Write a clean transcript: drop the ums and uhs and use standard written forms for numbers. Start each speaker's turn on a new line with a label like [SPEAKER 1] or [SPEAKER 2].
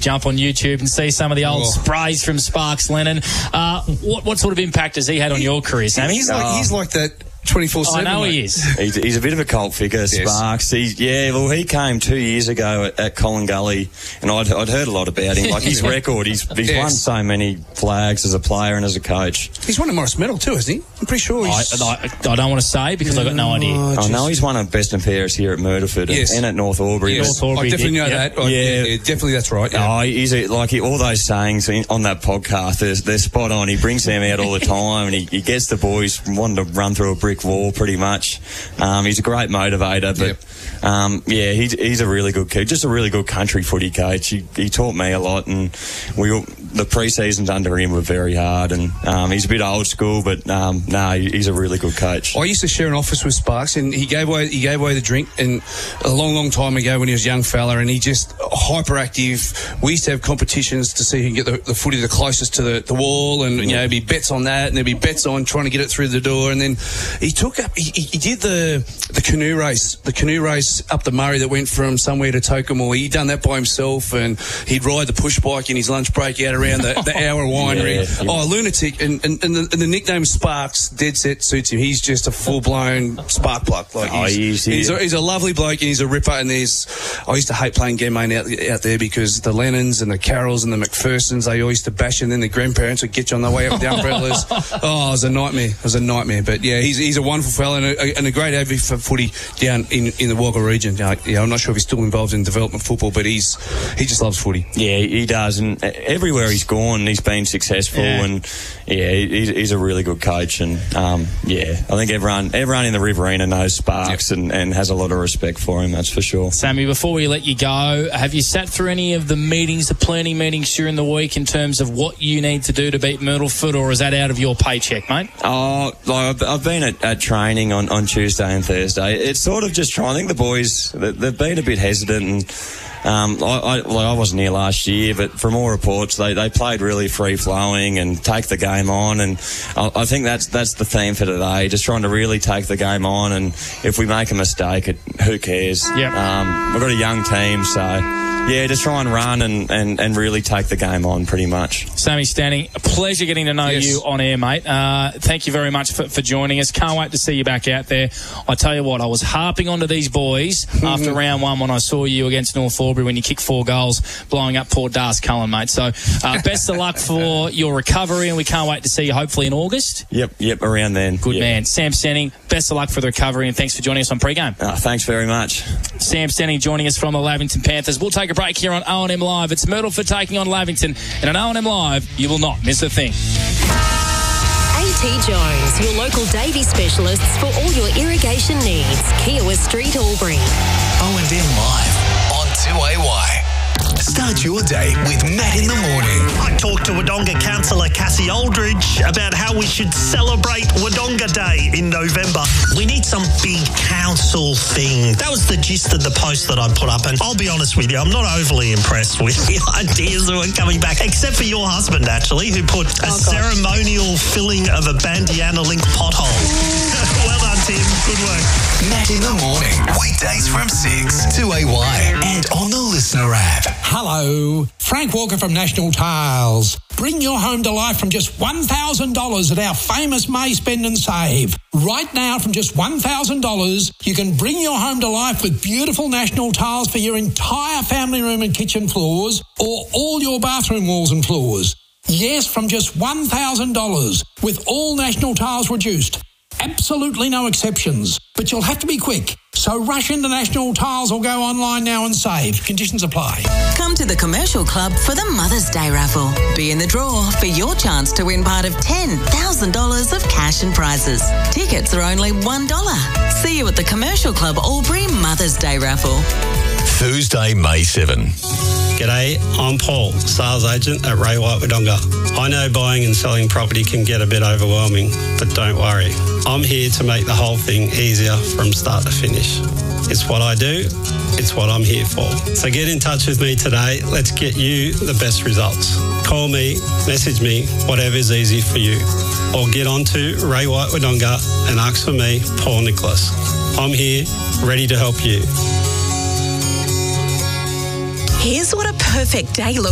[SPEAKER 1] jump on YouTube and see some of the old sprays from Sparks Lennon. What sort of impact has he had on your career, Sammy?
[SPEAKER 2] He's like that 24/7.
[SPEAKER 1] I know he is.
[SPEAKER 3] He's a bit of a cult figure, Sparks. He came 2 years ago at Colin Gully, and I'd heard a lot about him. Like his record, he's won so many flags as a player and as a coach.
[SPEAKER 2] He's won a Morris Medal too, hasn't he? I'm pretty sure he's...
[SPEAKER 1] I don't want to say because I've got no idea.
[SPEAKER 3] I know he's won a Best and Fairest here at Murderford and at North Albury.
[SPEAKER 2] Yes. I definitely know that. Definitely that's right. Yeah.
[SPEAKER 3] All those sayings on that podcast, they're spot on. He brings them out all the time, and he gets the boys wanting to run through a brick wall pretty much. He's a great motivator, but he's a really good coach, just a really good country footy coach. He taught me a lot, and the pre-seasons under him were very hard, and he's a bit old school, but he's a really good coach.
[SPEAKER 2] I used to share an office with Sparks, and he gave away the drink, and a long time ago when he was a young fella, and he just hyperactive. We used to have competitions to see who can get the footy the closest to the wall, and there'd be bets on that, and there'd be bets on trying to get it through the door, and then he took up. He did the canoe race up the Murray that went from somewhere to Tokemore. He'd done that by himself, and he'd ride the push bike in his lunch break out around the hour winery. Lunatic, and the nickname Sparks dead set suits him. He's just a full blown spark plug. He's a lovely bloke, and he's a ripper. And I used to hate playing game out there because the Lennons and the Carrolls and the McPhersons, they all used to bash, and then the grandparents would get you on their way up with the umbrellas. It was a nightmare. But yeah, he's a wonderful fella and a great advocate for footy down in the Wagga region. I'm not sure if he's still involved in development football, but he just loves footy. Yeah,
[SPEAKER 3] he does, and everywhere he's gone, he's been successful, and he's a really good coach, and I think everyone in the Riverina knows Sparks and has a lot of respect for him, that's for sure.
[SPEAKER 1] Sammy, before we let you go, have you sat through any of the meetings, the planning meetings during the week in terms of what you need to do to beat Myrtleford, or is that out of your paycheck, mate?
[SPEAKER 3] I've been at training on Tuesday and Thursday. It's sort of just trying. I think the boys, they've been a bit hesitant, and I wasn't here last year, but from all reports, they played really free-flowing and take the game on, and I think that's the theme for today, just trying to really take the game on, and if we make a mistake, who cares? We've got a young team, so... Yeah, just try and run and really take the game on, pretty much.
[SPEAKER 1] Sammy Stanning, a pleasure getting to know you on air, mate. Thank you very much for joining us. Can't wait to see you back out there. I tell you what, I was harping onto these boys after round one when I saw you against North Albury when you kicked 4 goals, blowing up poor Das Cullen, mate. So best of luck for your recovery, and we can't wait to see you hopefully in August.
[SPEAKER 3] Yep, around then.
[SPEAKER 1] Good man. Sam Stanning, best of luck for the recovery, and thanks for joining us on Pre-Game.
[SPEAKER 3] Thanks very much.
[SPEAKER 1] Sam Stanning joining us from the Lavington Panthers. We'll take a break here on O&M Live. It's Myrtleford taking on Lavington, and on O&M Live, you will not miss a thing.
[SPEAKER 4] A.T. Jones, your local Davey specialists for all your irrigation needs. Kiowa Street, Albury.
[SPEAKER 5] O&M Live on 2AY. Start your day with Matt in the morning.
[SPEAKER 6] I talked to Wodonga Councillor Cassie Aldridge about how we should celebrate Wodonga Day in November. We need some big council thing. That was the gist of the post that I put up, and I'll be honest with you, I'm not overly impressed with the ideas that were coming back, except for your husband, actually, who put a ceremonial filling of a Bandiana Link pothole. Well done, Tim. Good work.
[SPEAKER 5] Matt in the morning, weekdays from 6, 2AY, and on the Listener app.
[SPEAKER 7] Hello, Frank Walker from National Tiles. Bring your home to life from just $1,000 at our famous May Spend and Save. Right now, from just $1,000, you can bring your home to life with beautiful National Tiles for your entire family room and kitchen floors, or all your bathroom walls and floors. Yes, from just $1,000, with all National Tiles reduced. Absolutely no exceptions, but you'll have to be quick. So rush into National Tiles or go online now and save. Conditions apply.
[SPEAKER 8] Come to the Commercial Club for the Mother's Day raffle. Be in the draw for your chance to win part of $10,000 of cash and prizes. Tickets are only $1. See you at the Commercial Club Albury Mother's Day raffle.
[SPEAKER 5] Thursday, May 7.
[SPEAKER 9] G'day, I'm Paul, sales agent at Ray White Wodonga. I know buying and selling property can get a bit overwhelming, but don't worry. I'm here to make the whole thing easier from start to finish. It's what I do, it's what I'm here for. So get in touch with me today. Let's get you the best results. Call me, message me, whatever's easy for you. Or get on to Ray White Wodonga and ask for me, Paul Nicholas. I'm here, ready to help you.
[SPEAKER 8] Here's what a perfect day looks